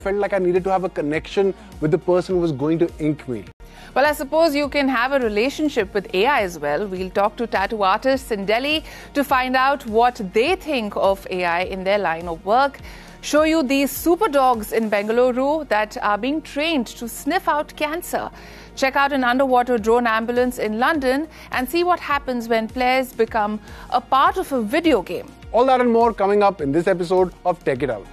felt like I needed to have a connection with the person who was going to ink me. Well, I suppose you can have a relationship with AI as well. We'll talk to tattoo artists in Delhi to find out what they think of AI in their line of work. Show you these super dogs in Bengaluru that are being trained to sniff out cancer. Check out an underwater drone ambulance in London and see what happens when players become a part of a video game. All that and more coming up in this episode of Tech It Out.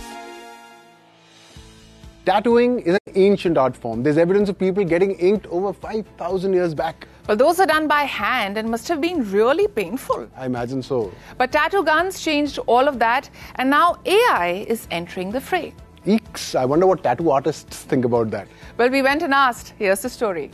Tattooing is an ancient art form. There's evidence of people getting inked over 5,000 years back. Well, those are done by hand and must have been really painful. I imagine so. But tattoo guns changed all of that, and now AI is entering the fray. Eeks, I wonder what tattoo artists think about that. Well, we went and asked. Here's the story.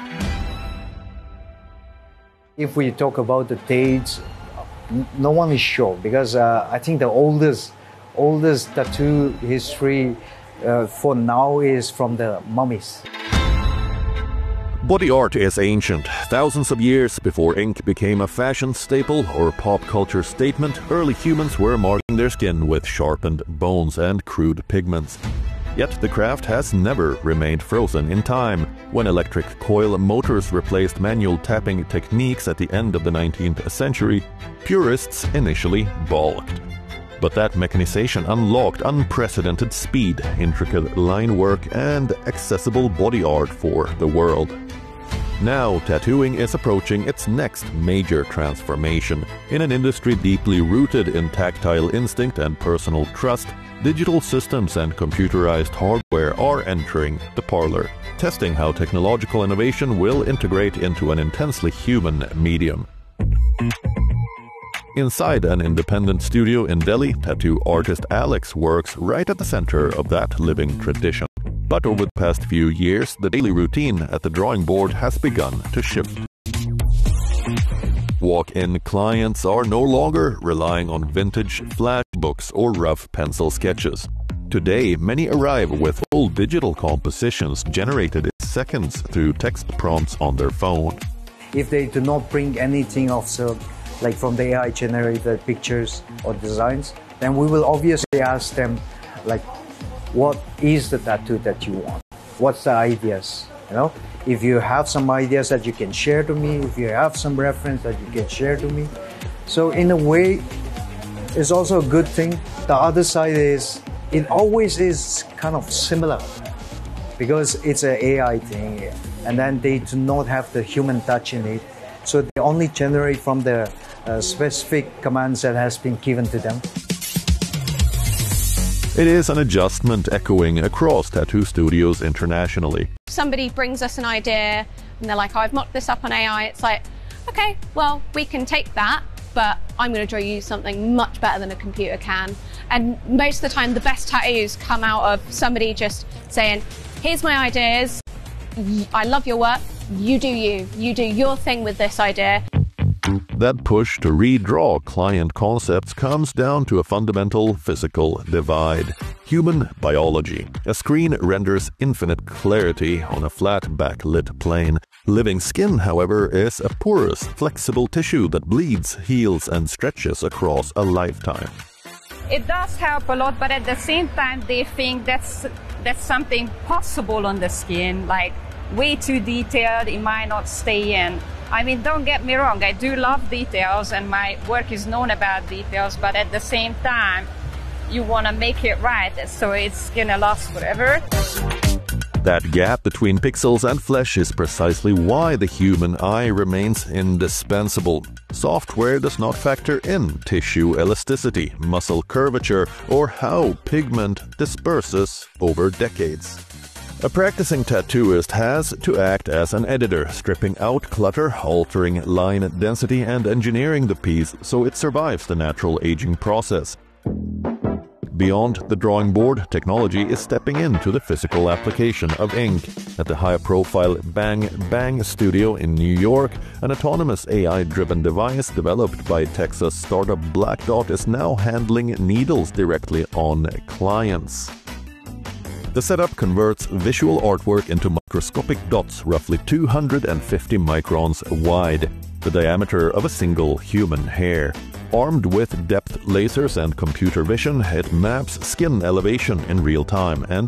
If we talk about the dates, no one is sure, because I think the oldest tattoo history for now is from the mummies. Body art is ancient. Thousands of years before ink became a fashion staple or pop culture statement, early humans were marking their skin with sharpened bones and crude pigments. Yet the craft has never remained frozen in time. When electric coil motors replaced manual tapping techniques at the end of the 19th century, purists initially balked. But that mechanization unlocked unprecedented speed, intricate line work, and accessible body art for the world. Now, tattooing is approaching its next major transformation. In an industry deeply rooted in tactile instinct and personal trust, digital systems and computerized hardware are entering the parlor, testing how technological innovation will integrate into an intensely human medium. Inside an independent studio in Delhi, tattoo artist Alex works right at the center of that living tradition. But over the past few years, the daily routine at the drawing board has begun to shift. Walk-in clients are no longer relying on vintage flash books or rough pencil sketches. Today, many arrive with full digital compositions generated in seconds through text prompts on their phone. If they do not bring anything of like from the AI generated pictures or designs, then we will obviously ask them, like, what is the tattoo that you want? What's the ideas? You know, if you have some ideas that you can share to me, if you have some reference that you can share to me. So in a way, it's also a good thing. The other side is, it always is kind of similar because it's an AI thing, and then they do not have the human touch in it. So they only generate from the specific commands that has been given to them. It is an adjustment echoing across tattoo studios internationally. Somebody brings us an idea and they're like, oh, I've mocked this up on AI. It's like, okay, well, we can take that, but I'm going to draw you something much better than a computer can. And most of the time, the best tattoos come out of somebody just saying, here's my ideas, I love your work, you do your thing with this idea. That push to redraw client concepts comes down to a fundamental physical divide. Human biology. A screen renders infinite clarity on a flat backlit plane. Living skin, however, is a porous, flexible tissue that bleeds, heals, and stretches across a lifetime. It does help a lot, but at the same time, they think that's something possible on the skin, like way too detailed, it might not stay in. I mean, don't get me wrong, I do love details and my work is known about details, but at the same time, you want to make it right so it's gonna last forever. That gap between pixels and flesh is precisely why the human eye remains indispensable. Software does not factor in tissue elasticity, muscle curvature, or how pigment disperses over decades. A practicing tattooist has to act as an editor, stripping out clutter, altering line density, and engineering the piece so it survives the natural aging process. Beyond the drawing board, technology is stepping into the physical application of ink. At the high-profile Bang Bang studio in New York, an autonomous AI-driven device developed by Texas startup Black Dot is now handling needles directly on clients. The setup converts visual artwork into microscopic dots roughly 250 microns wide, the diameter of a single human hair. Armed with depth lasers and computer vision, it maps skin elevation in real time and